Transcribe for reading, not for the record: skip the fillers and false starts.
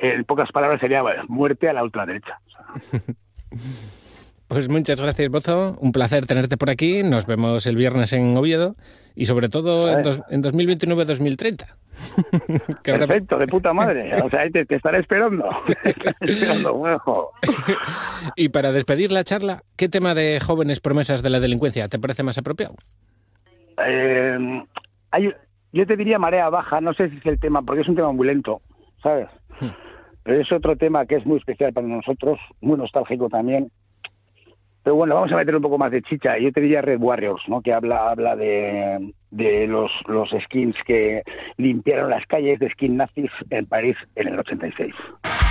en pocas palabras sería muerte a la ultraderecha. O sea. Pues muchas gracias, Bozo. Un placer tenerte por aquí. Nos vemos el viernes en Oviedo y sobre todo en 2029-2030. Perfecto, de puta madre. O sea, te estaré esperando. Bueno. Y para despedir la charla, ¿qué tema de jóvenes promesas de la delincuencia te parece más apropiado? Yo te diría marea baja, no sé si es el tema, porque es un tema muy lento, ¿sabes? Pero es otro tema que es muy especial para nosotros, muy nostálgico también. Pero bueno, vamos a meter un poco más de chicha. Yo te diría Red Warriors, ¿no? Que habla de los skins que limpiaron las calles de skin nazis en París en el 86.